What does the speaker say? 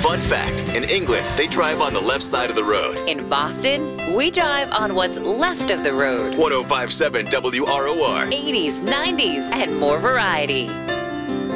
Fun fact, in England, they drive on the left side of the road. In Boston, we drive on what's left of the road. 1057 WROR. 80s, 90s, and more variety.